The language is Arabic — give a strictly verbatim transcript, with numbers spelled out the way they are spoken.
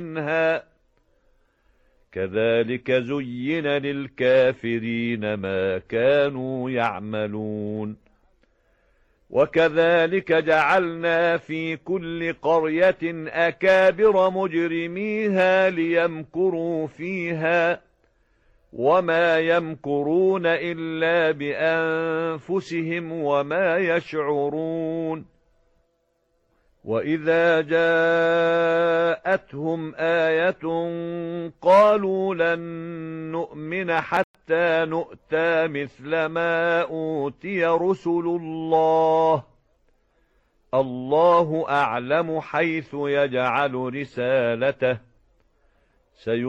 منها كذلك زين للكافرين ما كانوا يعملون وكذلك جعلنا في كل قرية أكابر مجرميها ليمكروا فيها وما يمكرون إلا بأنفسهم وما يشعرون وإذا جاءتهم آية قالوا لن نؤمن حتى نؤتى مثل ما أوتي رسل الله الله أعلم حيث يجعل رسالته